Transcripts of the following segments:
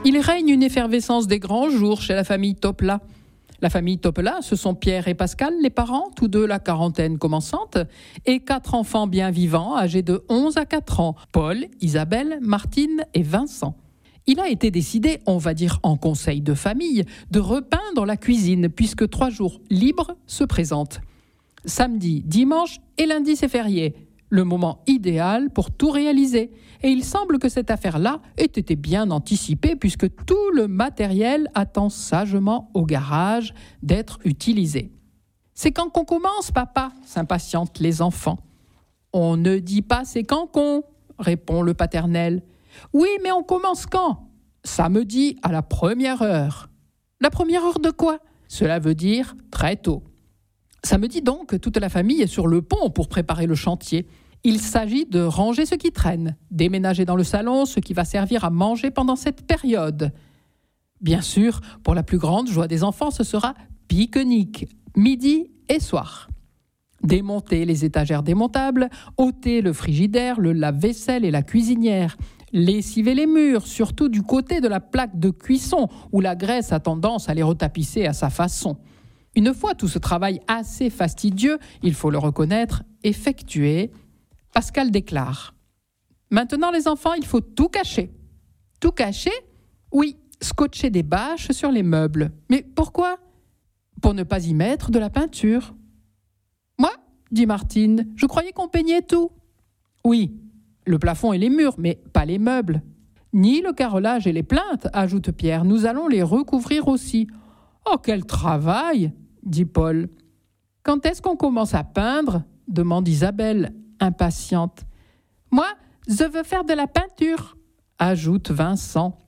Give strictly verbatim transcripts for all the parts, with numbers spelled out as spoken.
Il règne une effervescence des grands jours chez la famille Topla. La famille Topla, ce sont Pierre et Pascal, les parents, tous deux la quarantaine commençante, et quatre enfants bien vivants, âgés de onze à quatre ans, Paul, Isabelle, Martine et Vincent. Il a été décidé, on va dire en conseil de famille, de repeindre la cuisine, puisque trois jours libres se présentent. Samedi, dimanche et lundi, c'est férié. Le moment idéal pour tout réaliser. Et il semble que cette affaire-là ait été bien anticipée puisque tout le matériel attend sagement au garage d'être utilisé. « C'est quand qu'on commence, papa ?» s'impatientent les enfants. « On ne dit pas c'est quand qu'on » répond le paternel. « Oui, mais on commence quand ?»« Samedi à la première heure. »« La première heure de quoi ?» ?»« Cela veut dire très tôt. » Samedi donc, toute la famille est sur le pont pour préparer le chantier. Il s'agit de ranger ce qui traîne, déménager dans le salon ce qui va servir à manger pendant cette période. Bien sûr, pour la plus grande joie des enfants, ce sera pique-nique, midi et soir. Démonter les étagères démontables, ôter le frigidaire, le lave-vaisselle et la cuisinière, lessiver les murs, surtout du côté de la plaque de cuisson où la graisse a tendance à les retapisser à sa façon. Une fois tout ce travail assez fastidieux, il faut le reconnaître, effectué, Pascal déclare « Maintenant les enfants, il faut tout cacher. » « Tout cacher ? Oui, scotcher des bâches sur les meubles. Mais pourquoi ? Pour ne pas y mettre de la peinture. »« Moi, dit Martine, je croyais qu'on peignait tout. »« Oui, le plafond et les murs, mais pas les meubles. »« Ni le carrelage et les plinthes, ajoute Pierre, nous allons les recouvrir aussi. »« Oh, quel travail !» dit Paul. « Quand est-ce qu'on commence à peindre ?» demande Isabelle, impatiente. « Moi, je veux faire de la peinture !» ajoute Vincent.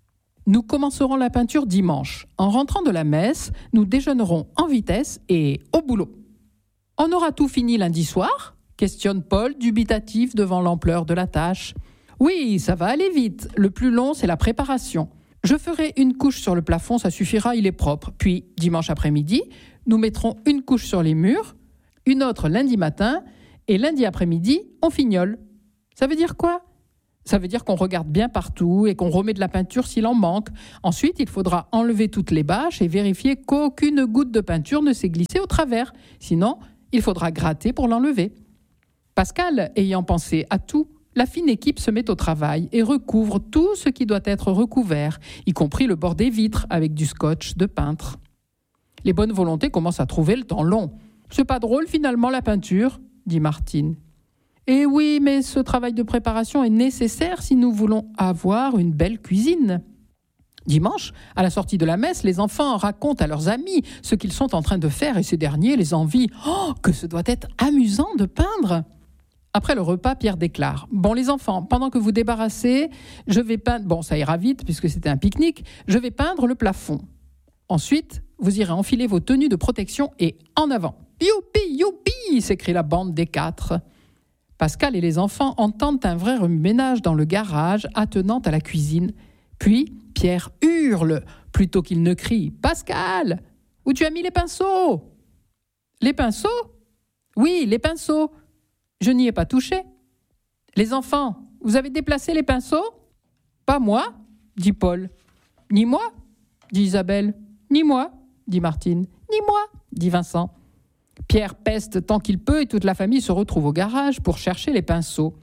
« Nous commencerons la peinture dimanche. En rentrant de la messe, nous déjeunerons en vitesse et au boulot. »« On aura tout fini lundi soir ?» questionne Paul, dubitatif devant l'ampleur de la tâche. « Oui, ça va aller vite. Le plus long, c'est la préparation. Je ferai une couche sur le plafond, ça suffira, il est propre. Puis, dimanche après-midi, nous mettrons une couche sur les murs, une autre lundi matin, et lundi après-midi, on fignole. Ça veut dire quoi ? Ça veut dire qu'on regarde bien partout et qu'on remet de la peinture s'il en manque. Ensuite, il faudra enlever toutes les bâches et vérifier qu'aucune goutte de peinture ne s'est glissée au travers. Sinon, il faudra gratter pour l'enlever. » Pascal, ayant pensé à tout, la fine équipe se met au travail et recouvre tout ce qui doit être recouvert, y compris le bord des vitres avec du scotch de peintre. Les bonnes volontés commencent à trouver le temps long. « C'est pas drôle finalement la peinture ?» dit Martine. « Eh oui, mais ce travail de préparation est nécessaire si nous voulons avoir une belle cuisine. » Dimanche, à la sortie de la messe, les enfants racontent à leurs amis ce qu'ils sont en train de faire et ces derniers les envient. « Oh, que ce doit être amusant de peindre !» Après le repas, Pierre déclare « Bon les enfants, pendant que vous débarrassez, je vais peindre... Bon, ça ira vite puisque c'était un pique-nique. Je vais peindre le plafond. Ensuite, vous irez enfiler vos tenues de protection et en avant. »« Youpi, youpi !» s'écrie la bande des quatre. Pascal et les enfants entendent un vrai remue-ménage dans le garage attenant à la cuisine. Puis, Pierre hurle plutôt qu'il ne crie « Pascal, où tu as mis les pinceaux ?»« Les pinceaux ? Oui, les pinceaux. Je n'y ai pas touché. »« Les enfants, vous avez déplacé les pinceaux ? » ?»« Pas moi, dit Paul. »« Ni moi, dit Isabelle. »« Ni moi, dit Martine. »« Ni moi, dit Vincent. » Pierre peste tant qu'il peut et toute la famille se retrouve au garage pour chercher les pinceaux.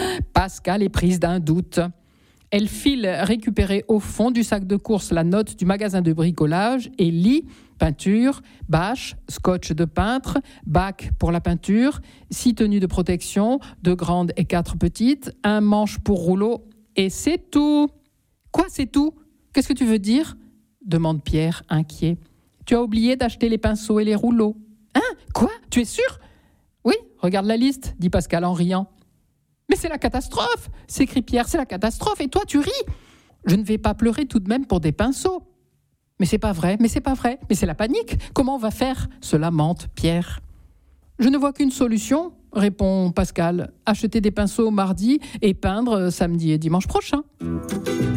Pascal est prise d'un doute. Elle file récupérer au fond du sac de course la note du magasin de bricolage et lit peinture, bâche, scotch de peintre, bac pour la peinture, six tenues de protection, deux grandes et quatre petites, un manche pour rouleau et c'est tout. Quoi, c'est tout ? Qu'est-ce que tu veux dire ? Demande Pierre, inquiet. Tu as oublié d'acheter les pinceaux et les rouleaux. Hein ? Quoi ? Tu es sûr ? Oui, regarde la liste, dit Pascal en riant. Mais c'est la catastrophe, s'écrie Pierre, c'est la catastrophe, et toi tu ris. Je ne vais pas pleurer tout de même pour des pinceaux. Mais c'est pas vrai, mais c'est pas vrai, mais c'est la panique. Comment on va faire ? Se lamente Pierre. Je ne vois qu'une solution, répond Pascal. Acheter des pinceaux mardi et peindre samedi et dimanche prochain.